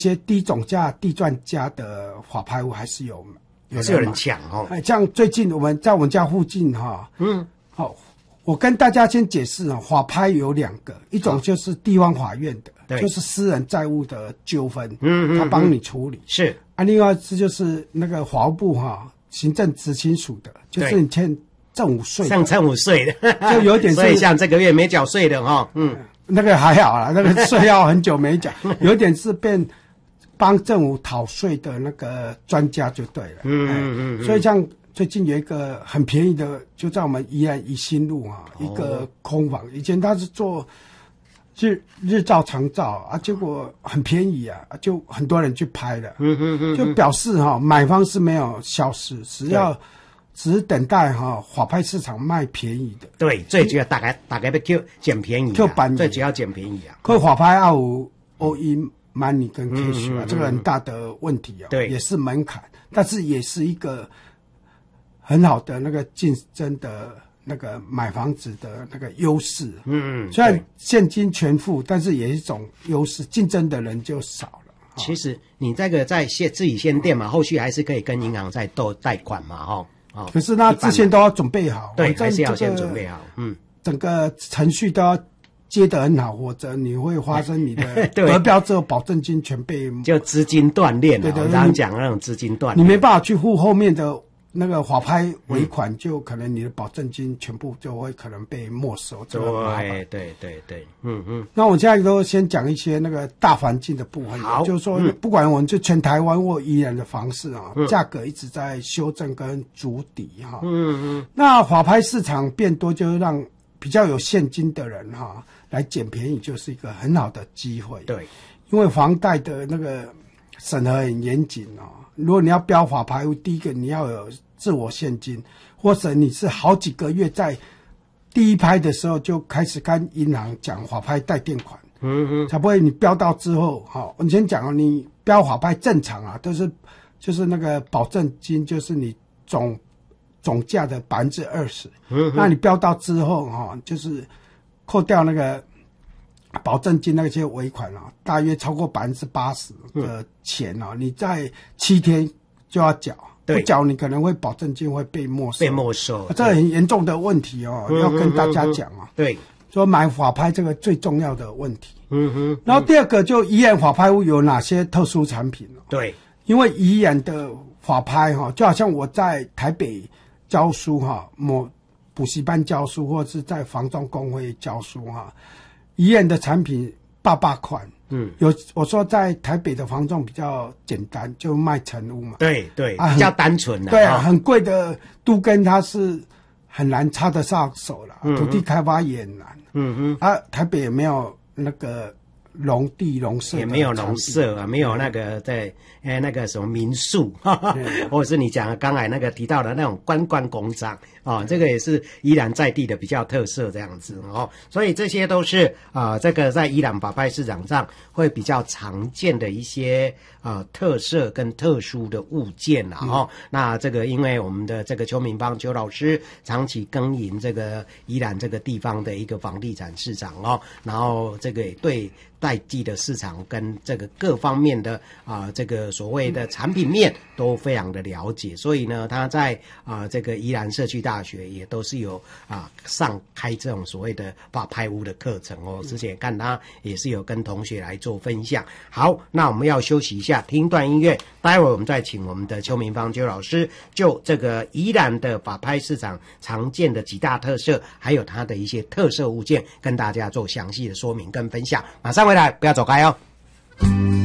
些低总价、低钻价的法拍屋还是有人抢哦。 像最近我们家附近我跟大家先解释法拍有2个，一种就是地方法院的，就是私人债务的纠纷，他帮你处理是另外一次就是那个法务部行政执行署的，就是你欠政府税， 像政府税的， 就有点是， 所以像这个月没缴税的那个还好啦，那个税要很久没缴，有点是变帮政府讨税的那个专家就对了。所以像最近有一个很便宜的，就在我们宜兰宜新路一个空房，以前他是做日照长照结果很便宜就很多人去拍了。就表示买方是没有消失，只是等待法拍市场卖便宜的。 对，最主要大概要捡便宜最主要捡便宜可法拍要有 all in money 跟 cash 这个很大的问题对， 也是门槛，但是也是一个很好的那个竞争的那个买房子的那个优势。虽然现金全付，但是也是一种优势，竞争的人就少了。 其实你这个在自己先店嘛，后续还是可以跟银行再斗贷款嘛可是那之前都要准备好， 对，还是要先准备好。 整个程序都要接得很好，或者你会发生你的得标之后保证金全被就资金断裂了。对，刚刚讲那种资金断裂， 你没办法去付后面的那个法拍尾款，就可能你的保证金全部就会可能被没收，这个麻烦。 对。 那我现在都先讲一些那个大环境的部分，就是说不管我们就全台湾或宜兰的房市价格一直在修正跟筑底那法拍市场变多，就让比较有现金的人来捡便宜，就是一个很好的机会。 对， 因为房贷的那个审核很严谨如果你要标法拍屋，第一个你要有自我现金，或者你是好几个月在第一拍的时候就开始跟银行讲法拍贷垫款，才不会你标到之后我先讲你标法拍正常都是就是那个保证金就是你总价的20%，那你标到之后就是扣掉那个保证金那些尾款大约超过80%的钱你在7天就要缴，不缴你可能会保证金会被没收。这很严重的问题要跟大家讲对， 说买法拍这个最重要的问题。然后第二个就宜兰法拍屋有哪些特殊产品对， 因为宜兰的法拍就好像我在台北教书某补习班教书，或者是在房仲公会教书宜兰的产品爸款，我说在台北的房仲比较简单，就卖成屋嘛， 对，比较单纯对很贵的都跟它是很难插得上手了，土地开发也很难，台北也没有那个农地农舍， 也没有农舍没有那个在那个什么民宿或者是你讲的刚才那个提到的那种观光工厂这个也是宜兰在地的比较特色这样子所以这些都是这个在宜兰法拍市场上会比较常见的一些特色跟特殊的物件那这个因为我们的这个邱明邦邱老师长期耕耘这个宜兰这个地方的一个房地产市场然后这个也对在地的市场跟这个各方面的这个所谓的产品面都非常的了解，所以呢他在这个宜兰社区大学也都是有上开这种所谓的法拍屋的课程之前看他也是有跟同学来做分享。好，那我们要休息一下，听一段音乐，待会儿我们再请我们的邱明芳邱老师就这个宜兰的法拍市场常见的几大特色，还有它的一些特色物件跟大家做详细的说明跟分享。马上回来，不要走开